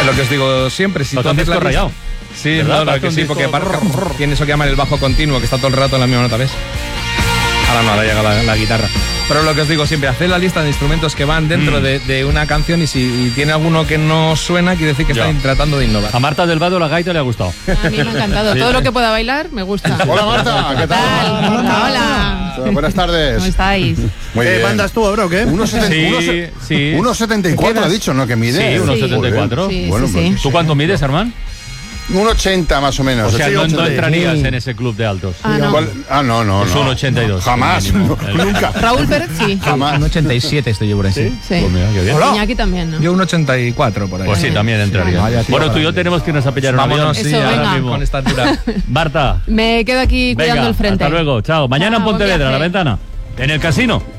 lo que os digo siempre, si tú haces la rayado. Sí, no, que sí, porque tiene eso que llaman el bajo continuo, que está todo el rato en la misma nota, ¿ves? Ahora llega la guitarra. Pero lo que os digo siempre, haced la lista de instrumentos que van dentro de una canción y si tiene alguno que no suena, quiere decir que están tratando de innovar. A Marta del Vado la gaita le ha gustado. A mí me ha encantado. Todo lo que pueda bailar me gusta. Hola Marta, ¿qué tal? Hola. Buenas tardes. ¿Cómo estáis? Muy bien. ¿Mandas tú ahora o qué? 1,74 ha dicho, ¿no? Que mide. Sí, 1,74. Sí, Bueno, pues, ¿Tú cuánto mides, Armand? 1,80 más o menos. O sea, no 80. entrarías en ese club de altos. No. No. Es un 82. Jamás, nunca. Raúl Pérez, sí. Jamás. Un 87 estoy yo por ahí. Sí. Pues mira, qué bien. Iñaki también, ¿no? Yo un 84 por ahí. Pues sí, también entraría. Vaya, tío, Bueno, tú y yo tenemos que irnos a pillar un avión. Vámonos, sí, Eso, ahora venga. mismo con esta altura. Marta, Me quedo aquí cuidando venga, el frente. hasta luego. Chao. Mañana en Chao, buen Pontevedra, a la viaje. ventana. En el casino.